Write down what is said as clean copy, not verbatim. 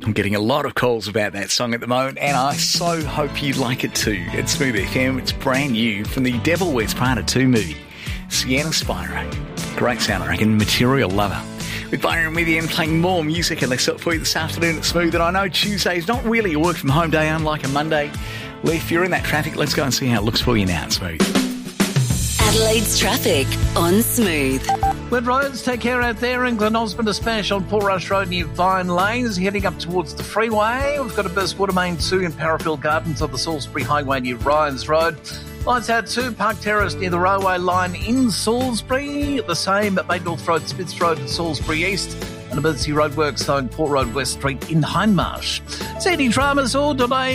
I'm getting a lot of calls about that song at the moment, and I so hope you like it too. It's Smooth FM. It's brand new from the Devil Wears Prada 2 movie. Sienna Spyro. Great sound, I reckon. Material Lover. With Byron with you and playing more music and less up for you this afternoon at Smooth. And I know Tuesday is not really a work from home day, unlike a Monday. Well, if you're in that traffic, let's go and see how it looks for you now at Smooth. Adelaide's traffic on Smooth. Good roads, take care out there in Glen Osmond, a smash on Portrush Road near Vine Lanes, heading up towards the freeway. We've got a burst water main 2 in Parafield Gardens on the Salisbury Highway near Ryans Road. Lights out 2, Park Terrace near the railway line in Salisbury. The same at Bay North Road, Smiths Road and Salisbury East. And emergency roadworks on Port Road West Street in Hindmarsh. CD Dramas all today.